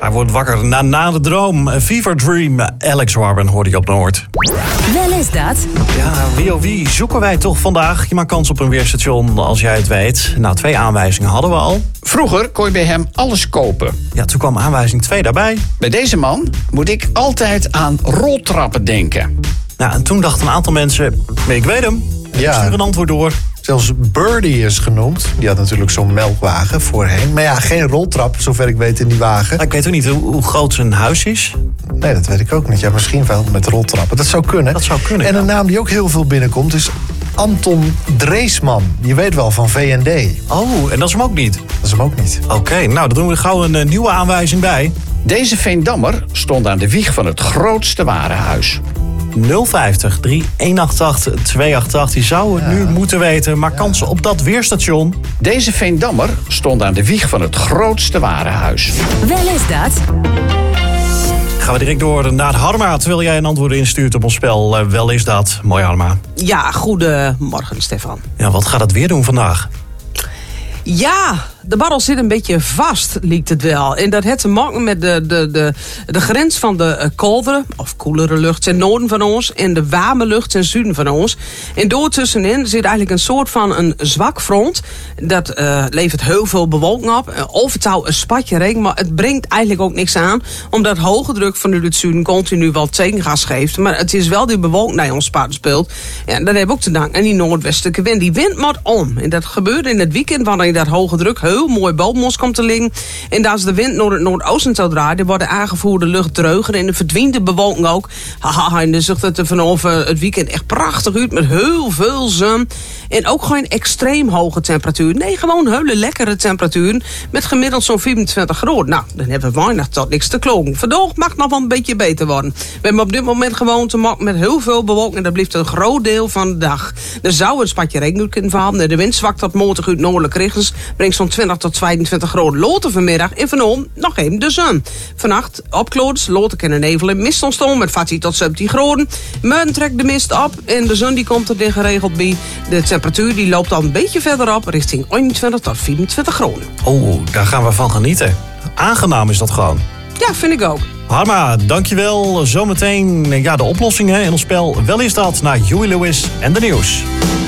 Hij wordt wakker na de droom. Fever Dream. Alex Warren hoorde je op Noord. Wel is dat. Ja, wie of wie zoeken wij toch vandaag? Je maakt kans op een weerstation als jij het weet. Nou, 2 aanwijzingen hadden we al. Vroeger kon je bij hem alles kopen. Ja, toen kwam aanwijzing 2 daarbij. Bij deze man moet ik altijd aan roltrappen denken. Nou, en toen dachten een aantal mensen, ik weet hem. Ja. Stuur een antwoord door. Zelfs Birdie is genoemd. Die had natuurlijk zo'n melkwagen voorheen. Maar ja, geen roltrap, zover ik weet, in die wagen. Nou, ik weet ook niet hoe groot zijn huis is. Nee, dat weet ik ook niet. Ja, misschien wel met roltrappen. Dat zou kunnen. Dat zou kunnen, En ja. een naam die ook heel veel binnenkomt is Anton Dreesman. Je weet wel, van VND. Oh, en dat is hem ook niet. Dat is hem ook niet. Oké, nou, dan doen we gauw een nieuwe aanwijzing bij. Deze Veendammer stond aan de wieg van het grootste warenhuis. 050 3188 288. Die zou het nu moeten weten. Maar kansen op dat weerstation. Deze Veendammer stond aan de wieg van het grootste warenhuis. Wel is dat. Gaan we direct door naar Harma. Terwijl jij een antwoord instuurt op ons spel. Wel is dat. Mooi, Harma. Ja, goedemorgen, Stefan. Ja, wat gaat het weer doen vandaag? Ja, de barrel zit een beetje vast, lijkt het wel. En dat heeft te maken met de grens van de koudere of koelere lucht ten noorden van ons en de warme lucht ten zuiden van ons. En door tussenin zit eigenlijk een soort van een zwak front. Dat levert heel veel bewolking op. Overtouw een spatje regen, maar het brengt eigenlijk ook niks aan. Omdat hoge druk vanuit het zuiden continu wel tegengas geeft. Maar het is wel die bewolking naar ons pad speelt. En dat heb ik ook te danken aan die noordwestelijke wind. Die wind moet om. En dat gebeurde in het weekend, wanneer dat hoge druk heel mooi boven ons komt te liggen. En als de wind naar het noordoosten zou draaien, wordt de aangevoerde lucht dreuger en de verdwijnt bewolking ook. Haha, en dan zag het er vanaf het weekend echt prachtig uit met heel veel zon. En ook geen extreem hoge temperatuur. Nee, gewoon hele lekkere temperaturen met gemiddeld zo'n 24 graden. Nou, dan hebben we weinig tot niks te kloken. Vandaag mag nog wel een beetje beter worden. We hebben op dit moment gewoon te maken met heel veel bewolking en dat blijft een groot deel van de dag. Er zou een spatje regen kunnen vallen. De wind zwakt tot matig uit noordelijk richtings. Brengt zo'n 20 tot 22 graden loten vanmiddag. En vanavond nog even de zon. Vannacht opkloot, loten kunnen nevel en mist ontstaan met 14 tot 17 graden. Morgen trekt de mist op en de zon die komt er geregeld bij. De temperatuur die loopt al een beetje verder op richting 21 tot 24 graden. Oh, daar gaan we van genieten. Aangenaam is dat gewoon. Ja, vind ik ook. Harma, dankjewel. Zometeen de oplossingen in ons spel. Wel is dat naar Huey Lewis en de nieuws.